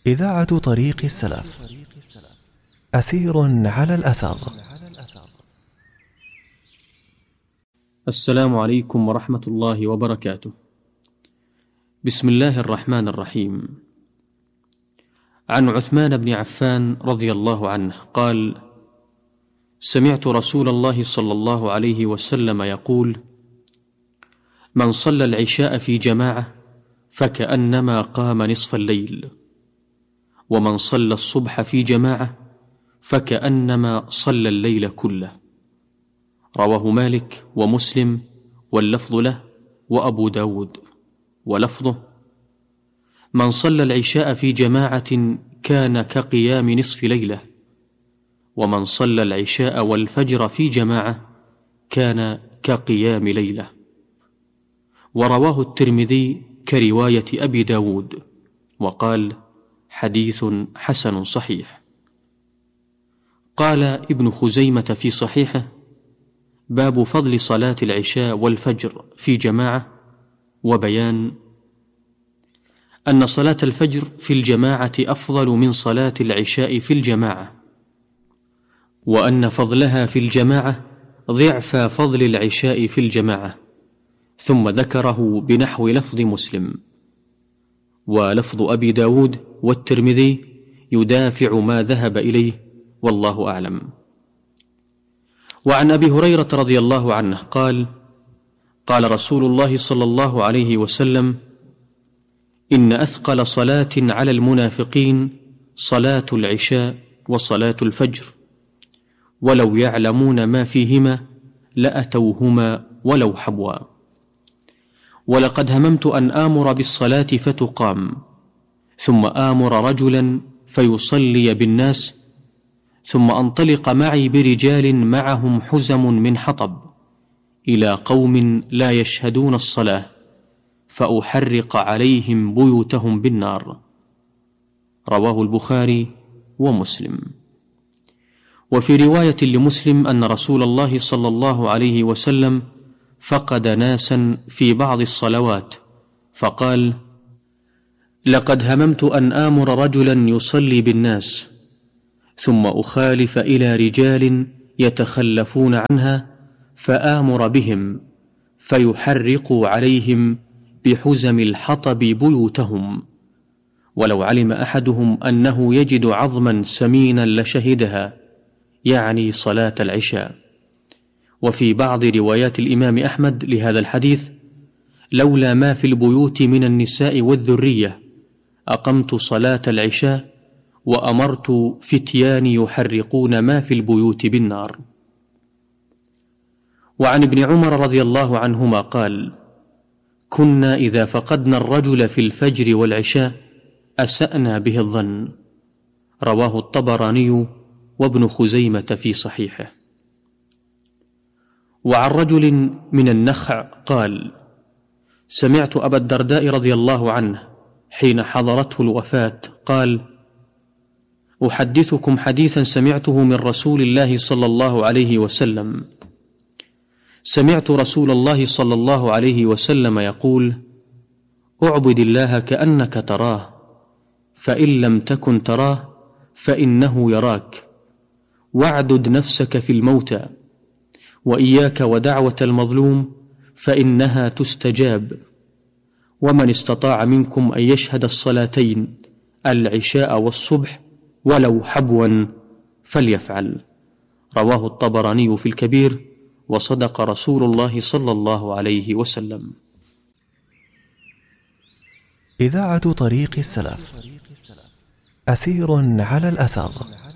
إذاعة طريق السلف. أثير على الأثر. السلام عليكم ورحمة الله وبركاته. بسم الله الرحمن الرحيم. عن عثمان بن عفان رضي الله عنه قال: سمعت رسول الله صلى الله عليه وسلم يقول: من صلى العشاء في جماعة فكأنما قام نصف الليل، ومن صلى الصبح في جماعة فكأنما صلى الليل كله. رواه مالك ومسلم واللفظ له، وأبو داود ولفظه: من صلى العشاء في جماعة كان كقيام نصف ليلة، ومن صلى العشاء والفجر في جماعة كان كقيام ليلة. ورواه الترمذي كرواية أبي داود، وقال: حديث حسن صحيح. قال ابن خزيمة في صحيحه: باب فضل صلاة العشاء والفجر في جماعة، وبيان أن صلاة الفجر في الجماعة أفضل من صلاة العشاء في الجماعة، وأن فضلها في الجماعة ضعف فضل العشاء في الجماعة، ثم ذكره بنحو لفظ مسلم. ولفظ أبي داود والترمذي يدافع ما ذهب إليه، والله أعلم. وعن أبي هريرة رضي الله عنه قال: قال رسول الله صلى الله عليه وسلم: إن أثقل صلاة على المنافقين صلاة العشاء وصلاة الفجر، ولو يعلمون ما فيهما لأتوهما ولو حبوا. ولقد هممت أن آمر بالصلاة فتقام، ثم آمر رجلا فيصلي بالناس، ثم أنطلق معي برجال معهم حزم من حطب إلى قوم لا يشهدون الصلاة، فأحرق عليهم بيوتهم بالنار. رواه البخاري ومسلم. وفي رواية لمسلم أن رسول الله صلى الله عليه وسلم فقد ناسا في بعض الصلوات، فقال: لقد هممت أن آمر رجلا يصلي بالناس، ثم أخالف إلى رجال يتخلفون عنها فآمر بهم فيحرقوا عليهم بحزم الحطب بيوتهم، ولو علم أحدهم أنه يجد عظما سمينا لشهدها، يعني صلاة العشاء. وفي بعض روايات الإمام أحمد لهذا الحديث: لولا ما في البيوت من النساء والذرية أقمت صلاة العشاء وأمرت فتيان يحرقون ما في البيوت بالنار. وعن ابن عمر رضي الله عنهما قال: كنا إذا فقدنا الرجل في الفجر والعشاء أسأنا به الظن. رواه الطبراني وابن خزيمة في صحيحه. وعن رجل من النخع قال: سمعت أبا الدرداء رضي الله عنه حين حضرته الوفاة قال: أحدثكم حديثا سمعته من رسول الله صلى الله عليه وسلم. سمعت رسول الله صلى الله عليه وسلم يقول: اعبد الله كأنك تراه، فإن لم تكن تراه فإنه يراك، واعدد نفسك في الموتى، وإياك ودعوة المظلوم فإنها تستجاب، ومن استطاع منكم أن يشهد الصلاتين العشاء والصبح ولو حبوا فليفعل. رواه الطبراني في الكبير، وصدق رسول الله صلى الله عليه وسلم. إذاعة طريق السلف. أثير على الأثر.